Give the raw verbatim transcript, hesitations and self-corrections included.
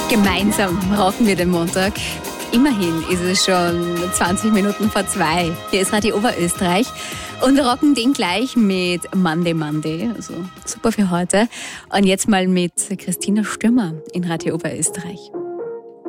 Gemeinsam rocken wir den Montag. Immerhin ist es schon zwanzig Minuten vor zwei. Hier ist Radio Oberösterreich und wir rocken den gleich mit Monday Monday. Also super für heute. Und jetzt mal mit Christina Stürmer in Radio Oberösterreich.